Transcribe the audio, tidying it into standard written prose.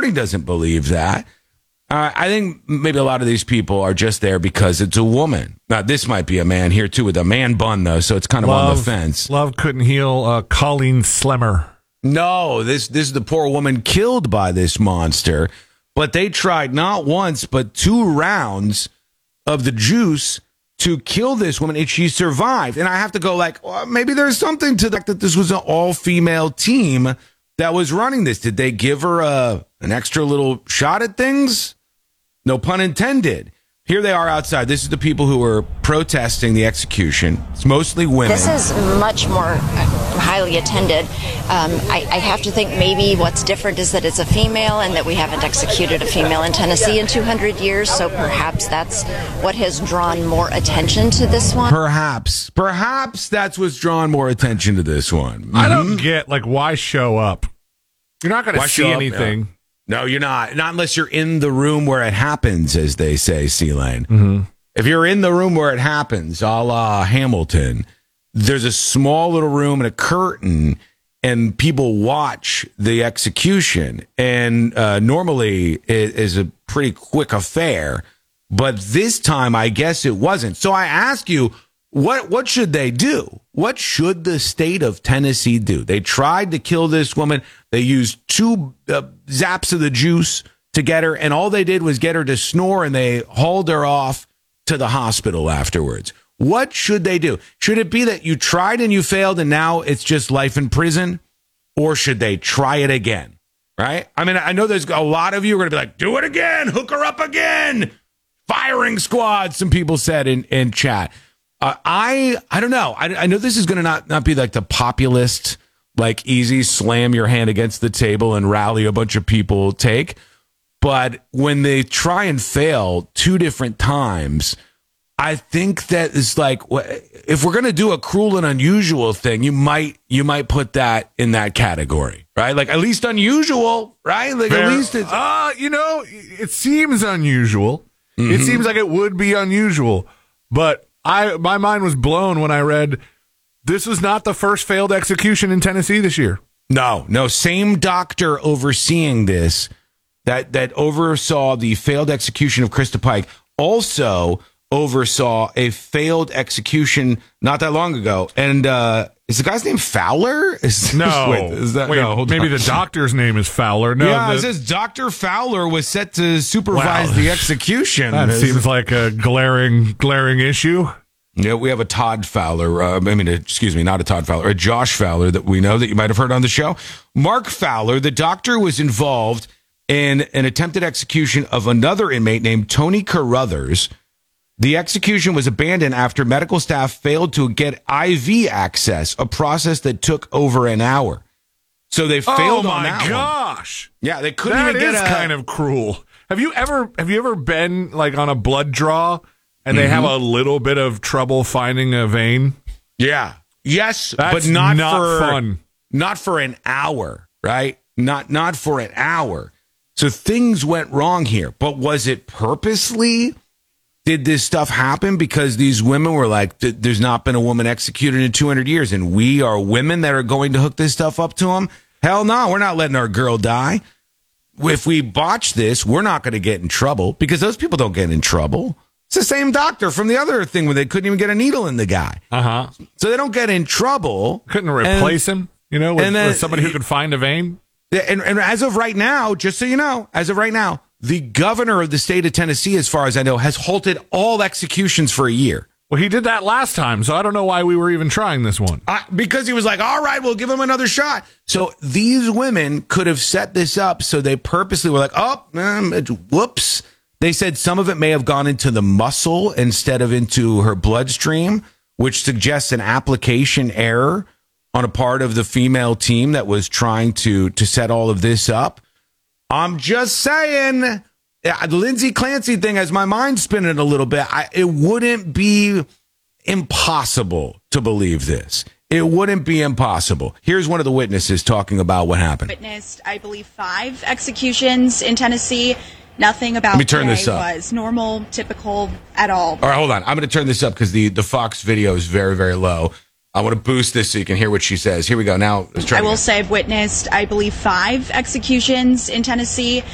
reporting doesn't believe that. I think maybe a lot of these people are just there because it's a woman. Now, this might be a man here, too, with a man bun, though, so it's kind of on the fence. Love couldn't heal Colleen Slemmer. No, this is the poor woman killed by this monster. But they tried not once, but 2 rounds of the juice to kill this woman, and she survived. And I have to go well, maybe there's something to the fact that this was an all-female team that was running this. Did they give her an extra little shot at things? No pun intended. Here they are outside. This is the people who are protesting the execution. It's mostly women. This is much more highly attended. I have to think maybe what's different is that it's a female and that we haven't executed a female in Tennessee in 200 years, so perhaps that's what has drawn more attention to this one. Perhaps that's what's drawn more attention to this one. I don't get, why show up? You're not going to see anything. Yeah. No, you're not. Not unless you're in the room where it happens, as they say, C-Lane. Mm-hmm. If you're in the room where it happens, a la Hamilton, there's a small little room and a curtain, and people watch the execution. And normally it is a pretty quick affair. But this time, I guess it wasn't. So I ask you, what should they do? What should the state of Tennessee do? They tried to kill this woman. They used 2 zaps of the juice to get her, and all they did was get her to snore, and they hauled her off to the hospital afterwards. What should they do? Should it be that you tried and you failed, and now it's just life in prison? Or should they try it again? Right? I mean, I know there's a lot of you are going to be like, do it again, hook her up again. Firing squad, some people said in chat. I don't know. I know this is going to not be like the populist, easy slam your hand against the table and rally a bunch of people take. But when they try and fail 2 different times, I think that it's if we're going to do a cruel and unusual thing, you might put that in that category, right? At least unusual, right? At least it's it seems unusual. Mm-hmm. It seems like it would be unusual, but my mind was blown when I read this was not the first failed execution in Tennessee this year. No. Same doctor overseeing this that oversaw the failed execution of Krista Pike also oversaw a failed execution not that long ago. And is the guy's name Fowler? No. Maybe the doctor's name is Fowler. No, yeah, it says Dr. Fowler was set to supervise the execution. That seems like a glaring issue. Yeah, we have a Todd Fowler. Not a Todd Fowler, a Josh Fowler that we know that you might have heard on the show. Mark Fowler, the doctor, was involved in an attempted execution of another inmate named Tony Carruthers. The execution was abandoned after medical staff failed to get IV access, a process that took over an hour. So they failed on that one. Oh, my gosh. Yeah, they couldn't even get That is kind of cruel. Have you ever been, on a blood draw, and they have a little bit of trouble finding a vein? Yeah. Yes, that's but not for fun. Not for an hour, right? Not for an hour. So things went wrong here. But was it purposely? Did this stuff happen because these women were like, there's not been a woman executed in 200 years, and we are women that are going to hook this stuff up to them? Hell no, we're not letting our girl die. If we botch this, we're not going to get in trouble because those people don't get in trouble. It's the same doctor from the other thing where they couldn't even get a needle in the guy. Uh-huh. So they don't get in trouble. Couldn't replace him, with somebody who could find a vein? And as of right now, just so you know, the governor of the state of Tennessee, as far as I know, has halted all executions for a year. Well, he did that last time, so I don't know why we were even trying this one. Because he was like, all right, we'll give him another shot. So these women could have set this up so they purposely were like, whoops. They said some of it may have gone into the muscle instead of into her bloodstream, which suggests an application error on a part of the female team that was trying to set all of this up. I'm just saying, the Lindsay Clancy thing has my mind spinning a little bit. It wouldn't be impossible to believe this. It wouldn't be impossible. Here's one of the witnesses talking about what happened. Witnessed, I believe, 5 executions in Tennessee. Nothing about today was normal, typical at all. All right, hold on. I'm going to turn this up because the Fox video is very, very low. I want to boost this so you can hear what she says. Here we go. Now, let's try. I will say I've witnessed, I believe, 5 executions in Tennessee.